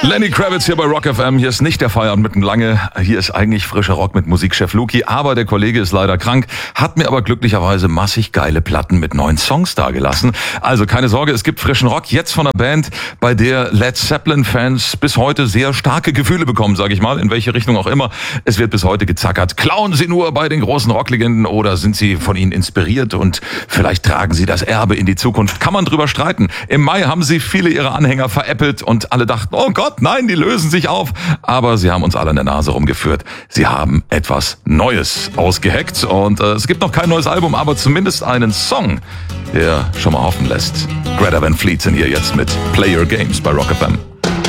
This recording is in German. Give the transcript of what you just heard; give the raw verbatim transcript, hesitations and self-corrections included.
Lenny Kravitz hier bei Rock F M. Hier ist nicht der Feierabend mitten lange. Hier ist eigentlich frischer Rock mit Musikchef Luki. Aber der Kollege ist leider krank, hat mir aber glücklicherweise massig geile Platten mit neuen Songs dagelassen. Also keine Sorge, es gibt frischen Rock jetzt von einer Band, bei der Led Zeppelin-Fans bis heute sehr starke Gefühle bekommen, sage ich mal, in welche Richtung auch immer. Es wird bis heute gezackert. Klauen Sie nur bei den großen Rocklegenden oder sind Sie von ihnen inspiriert und vielleicht tragen Sie das Erbe in die Zukunft? Kann man drüber streiten. Im Mai haben sie viele ihrer Anhänger veräppelt und alle dachten, oh Gott, nein, die lösen sich auf. Aber sie haben uns alle an der Nase rumgeführt. Sie haben etwas Neues ausgeheckt und äh, es gibt noch kein neues Album, aber zumindest einen Song, der schon mal hoffen lässt. Greta Van Fleet sind hier jetzt mit Play Your Games bei Rock F M.